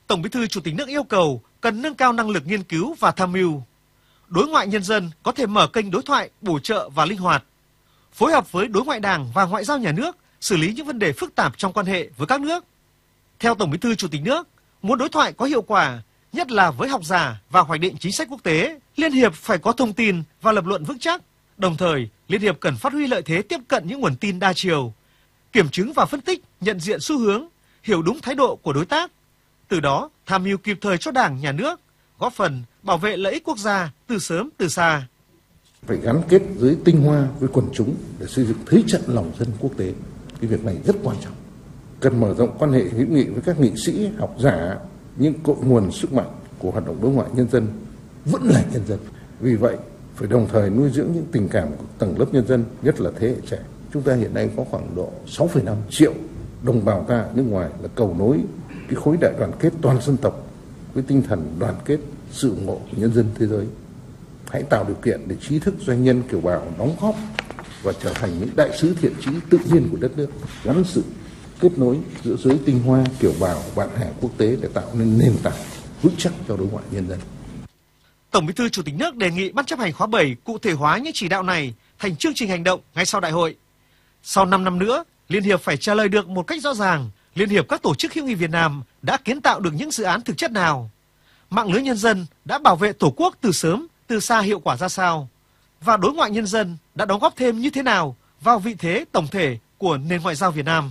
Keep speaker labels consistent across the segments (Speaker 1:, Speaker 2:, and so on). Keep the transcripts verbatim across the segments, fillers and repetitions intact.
Speaker 1: Tổng Bí thư Chủ tịch nước yêu cầu cần nâng cao năng lực nghiên cứu và tham mưu. Đối ngoại nhân dân có thể mở kênh đối thoại bổ trợ và linh hoạt, phối hợp với đối ngoại Đảng và ngoại giao nhà nước xử lý những vấn đề phức tạp trong quan hệ với các nước. Theo Tổng Bí thư Chủ tịch nước, muốn đối thoại có hiệu quả, nhất là với học giả và hoạch định chính sách quốc tế, Liên hiệp phải có thông tin và lập luận vững chắc. Đồng thời, Liên hiệp cần phát huy lợi thế tiếp cận những nguồn tin đa chiều, kiểm chứng và phân tích, nhận diện xu hướng, hiểu đúng thái độ của đối tác. Từ đó, tham mưu kịp thời cho Đảng, Nhà nước, góp phần bảo vệ lợi ích quốc gia từ sớm từ xa.
Speaker 2: Phải gắn kết giới tinh hoa với quần chúng để xây dựng thế trận lòng dân quốc tế. Cái việc này rất quan trọng. Cần mở rộng quan hệ hữu nghị với các nghị sĩ, học giả, nhưng cội nguồn sức mạnh của hoạt động đối ngoại nhân dân vẫn là nhân dân. Vì vậy, phải đồng thời nuôi dưỡng những tình cảm của tầng lớp nhân dân, nhất là thế hệ trẻ. Chúng ta hiện nay có khoảng độ sáu phẩy năm triệu đồng bào ta ở nước ngoài là cầu nối cái khối đại đoàn kết toàn dân tộc với tinh thần đoàn kết, sự ủng hộ của nhân dân thế giới. Hãy tạo điều kiện để trí thức doanh nhân kiều bào đóng góp và trở thành những đại sứ thiện chí tự nhiên của đất nước, gắn sự kết nối giữa giới tinh hoa kiều bào bạn hàng quốc tế để tạo nên nền tảng vững chắc cho đối ngoại nhân dân.
Speaker 1: Tổng Bí thư Chủ tịch nước đề nghị Ban chấp hành khóa bảy cụ thể hóa những chỉ đạo này thành chương trình hành động ngay sau đại hội. Sau năm năm nữa, Liên hiệp phải trả lời được một cách rõ ràng, Liên hiệp các tổ chức hữu nghị Việt Nam đã kiến tạo được những dự án thực chất nào, mạng lưới nhân dân đã bảo vệ Tổ quốc từ sớm, từ xa hiệu quả ra sao, và đối ngoại nhân dân đã đóng góp thêm như thế nào vào vị thế tổng thể của nền ngoại giao Việt Nam.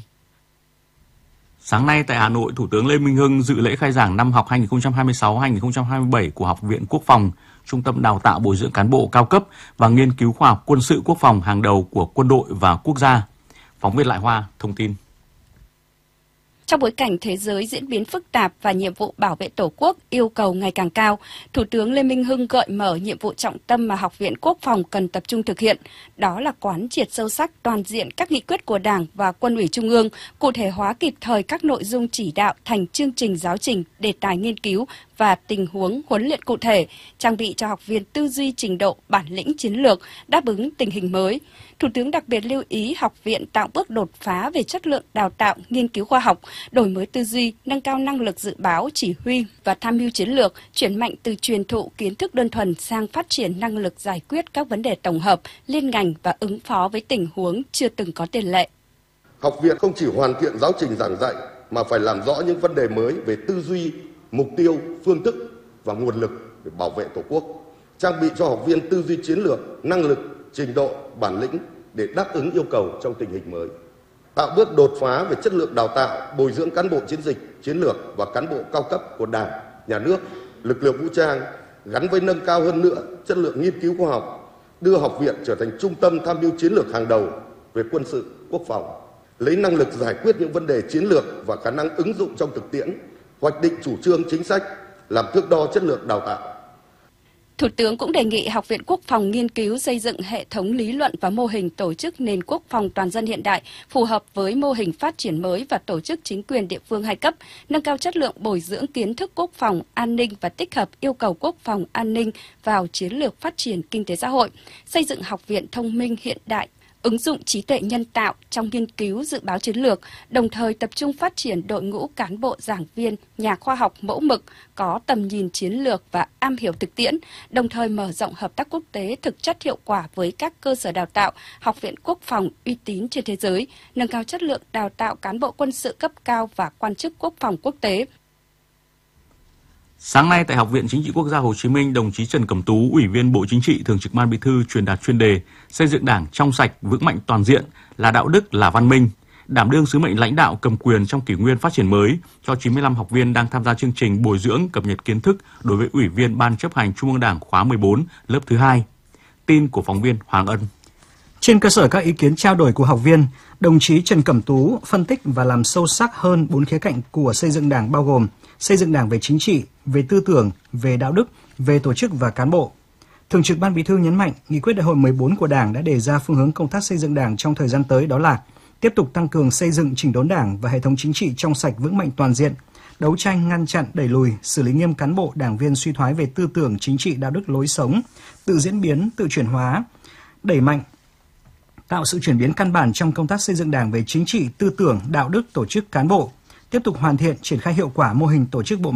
Speaker 3: Sáng nay tại Hà Nội, Thủ tướng Lê Minh Hưng dự lễ khai giảng năm học hai nghìn không trăm hai mươi sáu hai nghìn không trăm hai mươi bảy của Học viện Quốc phòng, trung tâm đào tạo bồi dưỡng cán bộ cao cấp và nghiên cứu khoa học quân sự quốc phòng hàng đầu của quân đội và quốc gia. Phóng viên Lại Hoa thông tin.
Speaker 4: Trong bối cảnh thế giới diễn biến phức tạp và nhiệm vụ bảo vệ Tổ quốc yêu cầu ngày càng cao, Thủ tướng Lê Minh Hưng gợi mở nhiệm vụ trọng tâm mà Học viện Quốc phòng cần tập trung thực hiện, đó là quán triệt sâu sắc toàn diện các nghị quyết của Đảng và Quân ủy Trung ương, cụ thể hóa kịp thời các nội dung chỉ đạo thành chương trình giáo trình, đề tài nghiên cứu và tình huống huấn luyện cụ thể, trang bị cho học viên tư duy trình độ, bản lĩnh chiến lược, đáp ứng tình hình mới. Thủ tướng đặc biệt lưu ý học viện tạo bước đột phá về chất lượng đào tạo, nghiên cứu khoa học, đổi mới tư duy, nâng cao năng lực dự báo, chỉ huy và tham mưu chiến lược, chuyển mạnh từ truyền thụ kiến thức đơn thuần sang phát triển năng lực giải quyết các vấn đề tổng hợp, liên ngành và ứng phó với tình huống chưa từng có tiền lệ.
Speaker 5: Học viện không chỉ hoàn thiện giáo trình giảng dạy mà phải làm rõ những vấn đề mới về tư duy, mục tiêu, phương thức và nguồn lực để bảo vệ Tổ quốc, trang bị cho học viên tư duy chiến lược, năng lực, trình độ, bản lĩnh để đáp ứng yêu cầu trong tình hình mới. Tạo bước đột phá về chất lượng đào tạo, bồi dưỡng cán bộ chiến dịch, chiến lược và cán bộ cao cấp của Đảng, Nhà nước, lực lượng vũ trang, gắn với nâng cao hơn nữa chất lượng nghiên cứu khoa học, đưa học viện trở thành trung tâm tham mưu chiến lược hàng đầu về quân sự, quốc phòng, lấy năng lực giải quyết những vấn đề chiến lược và khả năng ứng dụng trong thực tiễn, hoạch định chủ trương chính sách, làm thước đo chất lượng đào tạo.
Speaker 4: Thủ tướng cũng đề nghị Học viện Quốc phòng nghiên cứu xây dựng hệ thống lý luận và mô hình tổ chức nền quốc phòng toàn dân hiện đại, phù hợp với mô hình phát triển mới và tổ chức chính quyền địa phương hai cấp, nâng cao chất lượng bồi dưỡng kiến thức quốc phòng, an ninh và tích hợp yêu cầu quốc phòng, an ninh vào chiến lược phát triển kinh tế xã hội, xây dựng học viện thông minh hiện đại, ứng dụng trí tuệ nhân tạo trong nghiên cứu dự báo chiến lược, đồng thời tập trung phát triển đội ngũ cán bộ giảng viên, nhà khoa học mẫu mực, có tầm nhìn chiến lược và am hiểu thực tiễn, đồng thời mở rộng hợp tác quốc tế thực chất hiệu quả với các cơ sở đào tạo, học viện quốc phòng uy tín trên thế giới, nâng cao chất lượng đào tạo cán bộ quân sự cấp cao và quan chức quốc phòng quốc tế.
Speaker 3: Sáng nay tại Học viện Chính trị Quốc gia Hồ Chí Minh, đồng chí Trần Cẩm Tú, Ủy viên Bộ Chính trị, Thường trực Ban Bí thư truyền đạt chuyên đề xây dựng Đảng trong sạch, vững mạnh toàn diện, là đạo đức, là văn minh, đảm đương sứ mệnh lãnh đạo cầm quyền trong kỷ nguyên phát triển mới cho chín mươi lăm học viên đang tham gia chương trình bồi dưỡng cập nhật kiến thức đối với Ủy viên Ban chấp hành Trung ương Đảng khóa mười bốn, lớp thứ hai. Tin của phóng viên Hoàng Ân.
Speaker 6: Trên cơ sở các ý kiến trao đổi của học viên, đồng chí Trần Cẩm Tú phân tích và làm sâu sắc hơn bốn khía cạnh của xây dựng Đảng, bao gồm xây dựng Đảng về chính trị, về tư tưởng, về đạo đức, về tổ chức và cán bộ. Thường trực Ban Bí thư nhấn mạnh, nghị quyết đại hội mười bốn của Đảng đã đề ra phương hướng công tác xây dựng Đảng trong thời gian tới, đó là tiếp tục tăng cường xây dựng chỉnh đốn Đảng và hệ thống chính trị trong sạch, vững mạnh toàn diện, đấu tranh ngăn chặn, đẩy lùi, xử lý nghiêm cán bộ, đảng viên suy thoái về tư tưởng, chính trị, đạo đức, lối sống, tự diễn biến, tự chuyển hóa, đẩy mạnh tạo sự chuyển biến căn bản trong công tác xây dựng Đảng về chính trị, tư tưởng, đạo đức, tổ chức, cán bộ, tiếp tục hoàn thiện, triển khai hiệu quả mô hình tổ chức bộ